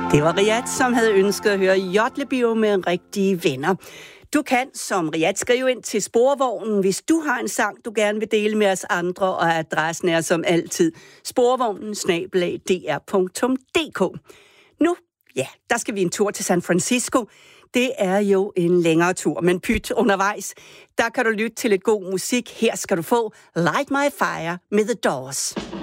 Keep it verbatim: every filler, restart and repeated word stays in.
Det var Riyad, som havde ønsket at høre Jotlebio med rigtige venner. Du kan som Riyad skrive ind til Sporvognen, hvis du har en sang, du gerne vil dele med os andre, og adressen er som altid sporvognen snabel-a d r punktum d k. Nu, ja, der skal vi en tur til San Francisco. Det er jo en længere tur, men pyt undervejs, der kan du lytte til lidt god musik. Her skal du få Light My Fire med The Doors.